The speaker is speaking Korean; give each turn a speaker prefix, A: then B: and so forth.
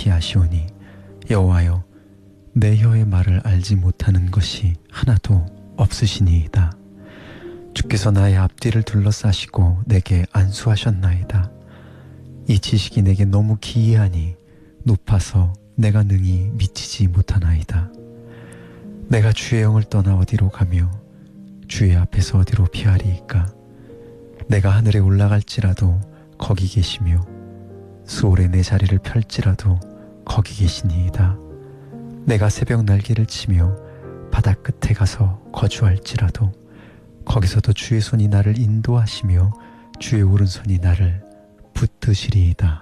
A: 피하시오니 여호와여 내 혀의 말을 알지 못하는 것이 하나도 없으시니이다. 주께서 나의 앞뒤를 둘러싸시고 내게 안수하셨나이다. 이 지식이 내게 너무 기이하니 높아서 내가 능히 미치지 못하나이다. 내가 주의 영을 떠나 어디로 가며 주의 앞에서 어디로 피하리이까. 내가 하늘에 올라갈지라도 거기 계시며 수월에 내 자리를 펼지라도 거기 계시니이다. 내가 새벽 날개를 치며 바다 끝에 가서 거주할지라도 거기서도 주의 손이 나를 인도하시며 주의 오른손이 나를 붙드시리이다.